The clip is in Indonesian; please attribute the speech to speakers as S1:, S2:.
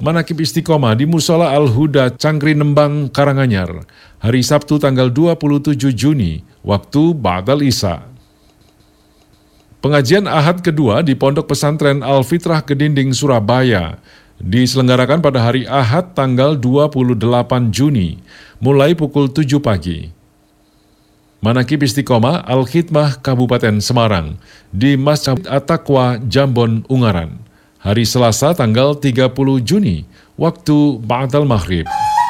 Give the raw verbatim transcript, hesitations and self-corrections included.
S1: Manakib Istiqomah di Musola Al-Huda Cangkri Nembang, Karanganyar, hari Sabtu tanggal dua puluh tujuh Juni, waktu Ba'dal Isya. Pengajian Ahad kedua di Pondok Pesantren Al-Fitrah Kedinding, Surabaya, diselenggarakan pada hari Ahad tanggal dua puluh delapan Juni, mulai pukul tujuh pagi. Manakib Istiqomah Al-Khidmah Kabupaten Semarang di Masjid At-Taqwa Jambon, Ungaran, hari Selasa tanggal tiga puluh Juni, waktu Ba'dal Maghrib.